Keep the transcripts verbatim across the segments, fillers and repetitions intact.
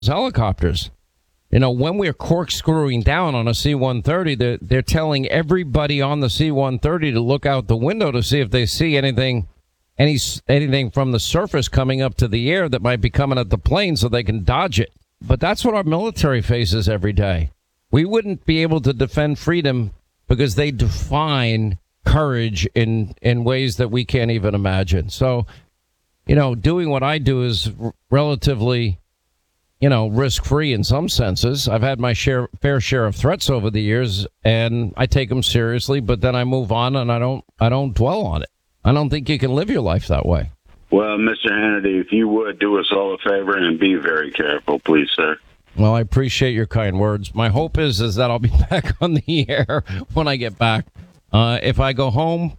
helicopters. You know, when we're corkscrewing down on a C one thirty, they're, they're telling everybody on the C one thirty to look out the window to see if they see anything, any anything from the surface coming up to the air that might be coming at the plane so they can dodge it. But that's what our military faces every day. We wouldn't be able to defend freedom because they define courage in, in ways that we can't even imagine. So, you know, doing what I do is r- relatively... you know, risk-free in some senses. I've had my share, fair share of threats over the years, and I take them seriously, but then I move on and I don't I don't dwell on it. I don't think you can live your life that way. Well, Mister Hannity, if you would do us all a favor and be very careful, please, sir. Well, I appreciate your kind words. My hope is is that I'll be back on the air when I get back. Uh, if I go home,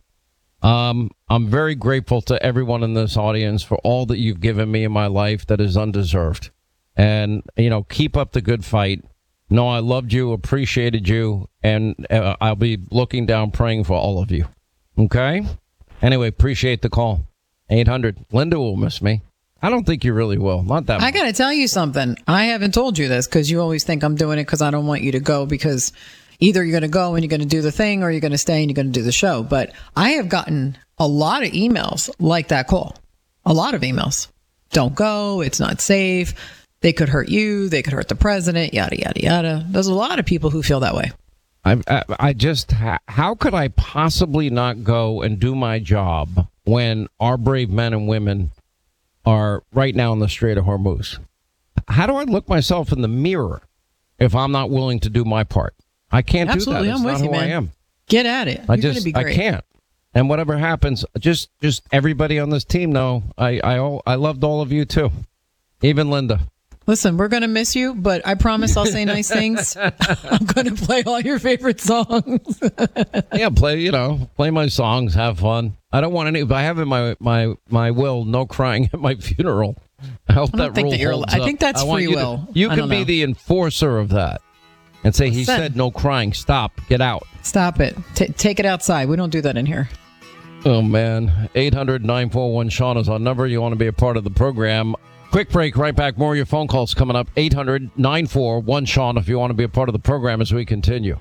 um, I'm very grateful to everyone in this audience for all that you've given me in my life that is undeserved. And, you know, keep up the good fight. No, I loved you, appreciated you, and uh, I'll be looking down praying for all of you. Okay? Anyway, appreciate the call. eight hundred. Linda will miss me. I don't think you really will. Not that much. I got to tell you something. I haven't told you this because you always think I'm doing it because I don't want you to go, because either you're going to go and you're going to do the thing or you're going to stay and you're going to do the show. But I have gotten a lot of emails like that call. A lot of emails. Don't go. It's not safe. They could hurt you. They could hurt the president, yada, yada, yada. There's a lot of people who feel that way. I, I, I just, how could I possibly not go and do my job when our brave men and women are right now in the Strait of Hormuz? How do I look myself in the mirror if I'm not willing to do my part? I can't Absolutely, do that. It's I'm not with you, who man. I am. Get at it. I You're just, gonna be great. I can't. And whatever happens, just, just everybody on this team know I, I, I loved all of you too, even Linda. Listen, we're going to miss you, but I promise I'll say nice things. I'm going to play all your favorite songs. Yeah, play, you know, play my songs, have fun. I don't want any, I have in my, my, my will, no crying at my funeral. I hope I don't that think rule that you're, holds I up. think that's I want free you to- will. you I can don't be know. the enforcer of that and say, he Listen. said no crying, stop, get out. Stop it. T- take it outside. We don't do that in here. Oh, man. eight hundred nine four one Sean is our number. You want to be a part of the program. Quick break, right back. More of your phone calls coming up. eight hundred nine four one Sean if you want to be a part of the program as we continue.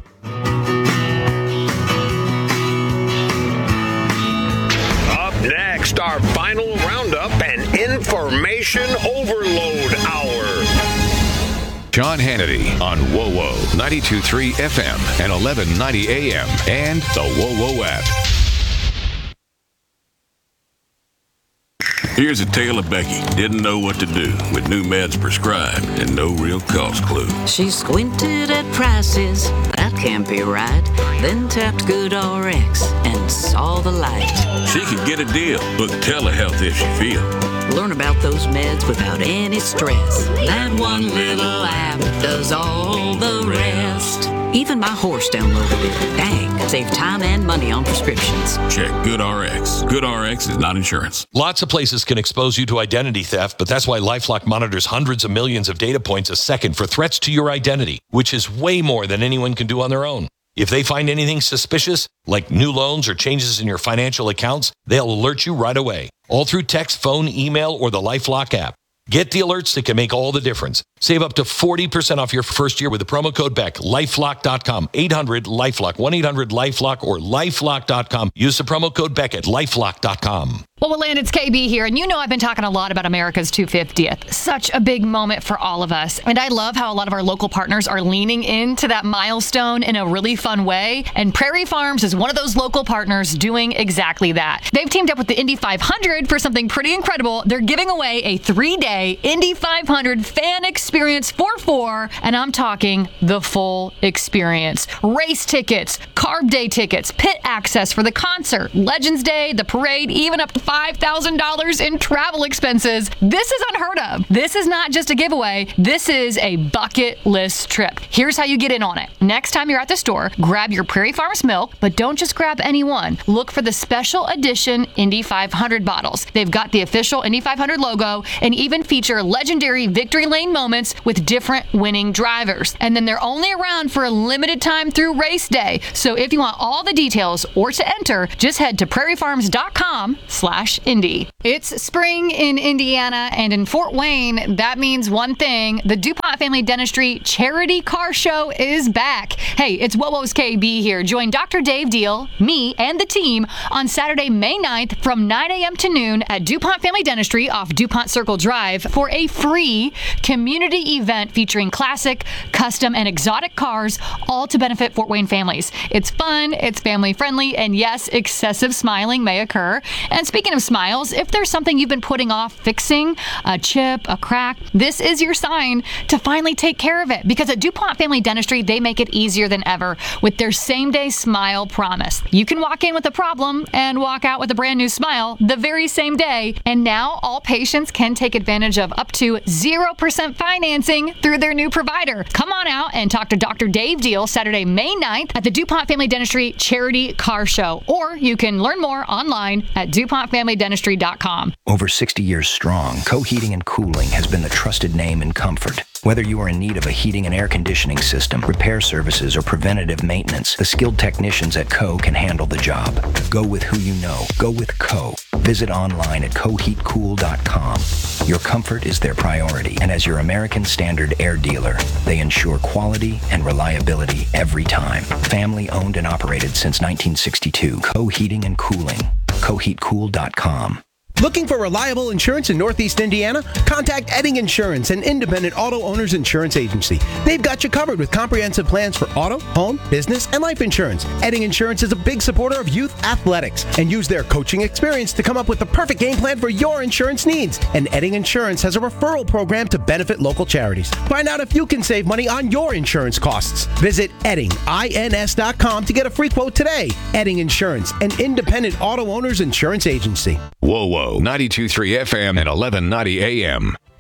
Up next, our final roundup and information overload hour. Sean Hannity on W O W O ninety-two point three F M and eleven ninety A M and the W O W O app. Here's a tale of Becky. Didn't know what to do with new meds prescribed and no real cost clue. She squinted at prices, that can't be right. Then tapped GoodRx and saw the light. She could get a deal. Book telehealth if she feel. Learn about those meds without any stress. That one little app does all the rest. Even my horse downloaded it. Dang, save time and money on prescriptions. Check GoodRx. GoodRx is not insurance. Lots of places can expose you to identity theft, but that's why LifeLock monitors hundreds of millions of data points a second for threats to your identity, which is way more than anyone can do on their own. If they find anything suspicious, like new loans or changes in your financial accounts, they'll alert you right away, all through text, phone, email, or the LifeLock app. Get the alerts that can make all the difference. Save up to forty percent off your first year with the promo code BECK. LifeLock dot com. eight hundred LifeLock. one eight hundred LifeLock or LifeLock dot com. Use the promo code BECK at LifeLock dot com. Well, Land, it's K B here, and you know I've been talking a lot about America's two hundred fiftieth. Such a big moment for all of us. And I love how a lot of our local partners are leaning into that milestone in a really fun way. And Prairie Farms is one of those local partners doing exactly that. They've teamed up with the Indy five hundred for something pretty incredible. They're giving away a three-day Indy five hundred fan experience for four, and I'm talking the full experience. Race tickets, carb day tickets, pit access for the concert, Legends Day, the parade, even up to five thousand dollars in travel expenses. This is unheard of. This is not just a giveaway. This is a bucket list trip. Here's how you get in on it. Next time you're at the store, grab your Prairie Farms milk, but don't just grab any one. Look for the special edition Indy five hundred bottles. They've got the official Indy five hundred logo and even feature legendary victory lane moments with different winning drivers. And then they're only around for a limited time through race day. So if you want all the details or to enter, just head to prairie farms dot com slash Indy. It's spring in Indiana, and in Fort Wayne, that means one thing. The DuPont Family Dentistry Charity Car Show is back. Hey, it's WOWO's K B here. Join Doctor Dave Deal, me, and the team on Saturday, May ninth from nine a.m. to noon at DuPont Family Dentistry off DuPont Circle Drive for a free community event featuring classic, custom, and exotic cars, all to benefit Fort Wayne families. It's fun, it's family-friendly, and yes, excessive smiling may occur. And speaking of smiles, if there's something you've been putting off fixing, a chip, a crack, this is your sign to finally take care of it. Because at DuPont Family Dentistry, they make it easier than ever with their same-day smile promise. You can walk in with a problem and walk out with a brand new smile the very same day. And now all patients can take advantage of up to zero percent financing through their new provider. Come on out and talk to Doctor Dave Deal Saturday, May ninth at the DuPont Family Dentistry Charity Car Show. Or you can learn more online at DuPont Family Dentistry dot com. Over sixty years strong, Co Heating and Cooling has been the trusted name in comfort. Whether you are in need of a heating and air conditioning system, repair services, or preventative maintenance, the skilled technicians at Co can handle the job. Go with who you know. Go with Co. Visit online at co heat cool dot com. Your comfort is their priority, and as your American Standard air dealer, they ensure quality and reliability every time. Family owned and operated since nineteen sixty-two. Co Heating and Cooling. co heat cool dot com. Looking for reliable insurance in Northeast Indiana? Contact Edding Insurance, an independent auto owner's insurance agency. They've got you covered with comprehensive plans for auto, home, business, and life insurance. Edding Insurance is a big supporter of youth athletics and use their coaching experience to come up with the perfect game plan for your insurance needs. And Edding Insurance has a referral program to benefit local charities. Find out if you can save money on your insurance costs. Visit Edding ins dot com to get a free quote today. Edding Insurance, an independent auto owner's insurance agency. Whoa, whoa. ninety-two point three F M and eleven ninety A M.